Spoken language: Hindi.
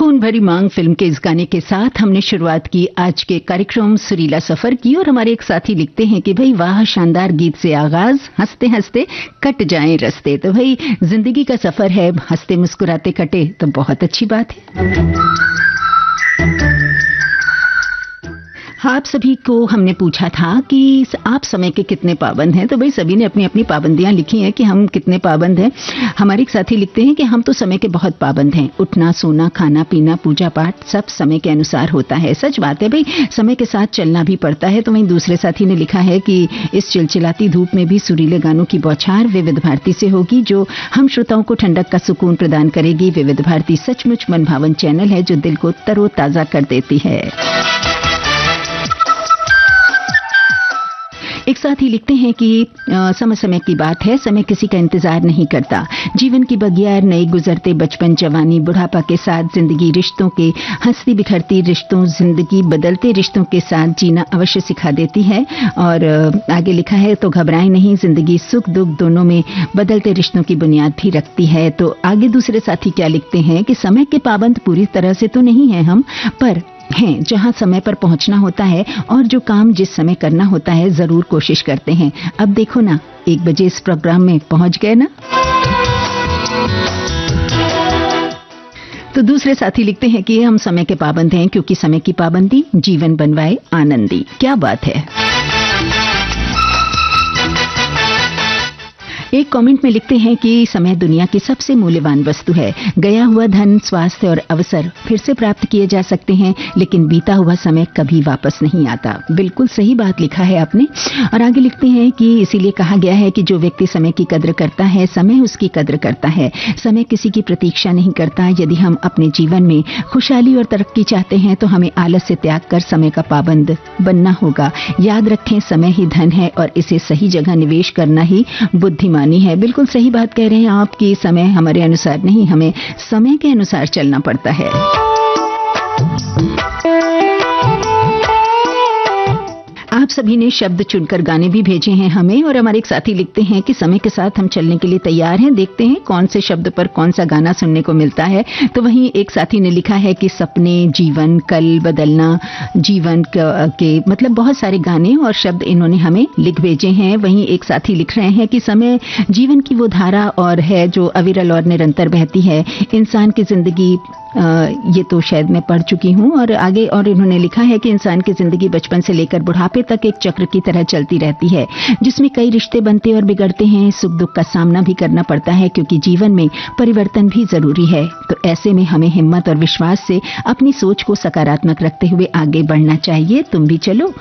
खून भरी मांग फिल्म के इस गाने के साथ हमने शुरुआत की आज के कार्यक्रम सुरीला सफर की। और हमारे एक साथी लिखते हैं कि भाई वाह, शानदार गीत से आगाज, हंसते हंसते कट जाएं रास्ते। तो भाई जिंदगी का सफर है, हंसते मुस्कुराते कटे तो बहुत अच्छी बात है। आप सभी को हमने पूछा था कि आप समय के कितने पाबंद हैं, तो भाई सभी ने अपनी अपनी पाबंदियां लिखी हैं कि हम कितने पाबंद हैं। हमारे एक साथी लिखते हैं कि हम तो समय के बहुत पाबंद हैं, उठना सोना खाना पीना पूजा पाठ सब समय के अनुसार होता है। सच बात है भाई, समय के साथ चलना भी पड़ता है। तो वहीं दूसरे साथी ने लिखा है कि इस चिलचिलाती धूप में भी सुरीले गानों की बौछार विविध भारती से होगी, जो हम श्रोताओं को ठंडक का सुकून प्रदान करेगी। विविध भारती सचमुच मनभावन चैनल है जो दिल को तरोताजा कर देती है। एक साथ ही लिखते हैं कि समय समय की बात है, समय किसी का इंतजार नहीं करता। जीवन की बगियार नए गुजरते बचपन जवानी बुढ़ापा के साथ जिंदगी रिश्तों के हंसती बिखरती रिश्तों जिंदगी बदलते रिश्तों के साथ जीना अवश्य सिखा देती है। और आगे लिखा है तो घबराएं नहीं, जिंदगी सुख दुख दोनों में बदलते रिश्तों की बुनियाद भी रखती है। तो आगे दूसरे साथी क्या लिखते हैं कि समय के पाबंद पूरी तरह से तो नहीं है हम, पर हैं जहां समय पर पहुंचना होता है और जो काम जिस समय करना होता है जरूर कोशिश करते हैं। अब देखो ना, 1 बजे इस प्रोग्राम में पहुंच गए ना। तो दूसरे साथी लिखते हैं कि हम समय के पाबंद हैं क्योंकि समय की पाबंदी जीवन बनवाए आनंदी। क्या बात है। एक कमेंट में लिखते हैं कि समय दुनिया की सबसे मूल्यवान वस्तु है। गया हुआ धन स्वास्थ्य और अवसर फिर से प्राप्त किए जा सकते हैं, लेकिन बीता हुआ समय कभी वापस नहीं आता। बिल्कुल सही बात लिखा है आपने। और आगे लिखते हैं कि इसीलिए कहा गया है कि जो व्यक्ति समय की कद्र करता है समय उसकी कद्र करता है। समय किसी की प्रतीक्षा नहीं करता। यदि हम अपने जीवन में खुशहाली और तरक्की चाहते हैं तो हमें आलस से त्याग कर समय का पाबंद बनना होगा। याद रखें, समय ही धन है और इसे सही जगह निवेश करना ही बुद्धिमानी है। बिल्कुल सही बात कह रहे हैं आप कि समय हमारे अनुसार नहीं, हमें समय के अनुसार चलना पड़ता है। आप सभी ने शब्द चुनकर गाने भी भेजे हैं हमें। और हमारे एक साथी लिखते हैं कि समय के साथ हम चलने के लिए तैयार हैं, देखते हैं कौन से शब्द पर कौन सा गाना सुनने को मिलता है। तो वहीं एक साथी ने लिखा है कि सपने जीवन कल बदलना जीवन के मतलब बहुत सारे गाने और शब्द इन्होंने हमें लिख भेजे हैं। वहीं एक साथी लिख रहे हैं कि समय जीवन की वो धारा और है जो अविरल और निरंतर बहती है। इंसान की जिंदगी ये तो शायद मैं पढ़ चुकी हूँ। और आगे और इन्होंने लिखा है कि इंसान की जिंदगी बचपन से लेकर बुढ़ापे तक एक चक्र की तरह चलती रहती है, जिसमें कई रिश्ते बनते और बिगड़ते हैं। सुख दुख का सामना भी करना पड़ता है क्योंकि जीवन में परिवर्तन भी जरूरी है। तो ऐसे में हमें हिम्मत और विश्वास से अपनी सोच को सकारात्मक रखते हुए आगे बढ़ना चाहिए। तुम भी चलो